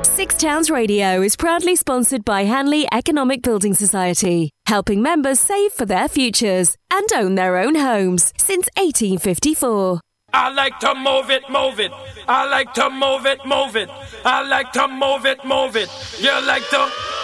Six Towns Radio is proudly sponsored by Hanley Economic Building Society, helping members save for their futures and own their own homes since 1854. I like to move it, move it. I like to move it, move it. I like to move it, move it. You like to